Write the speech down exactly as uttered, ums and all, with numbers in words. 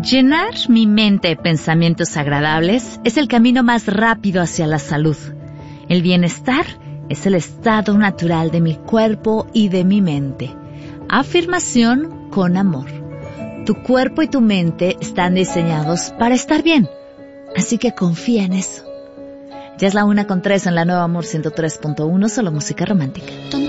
Llenar mi mente de pensamientos agradables es el camino más rápido hacia la salud. El bienestar es el estado natural de mi cuerpo y de mi mente. Afirmación con amor. Tu cuerpo y tu mente están diseñados para estar bien, así que confía en eso. Ya es la una con tres en la Nueva Amor ciento tres punto uno, solo música romántica.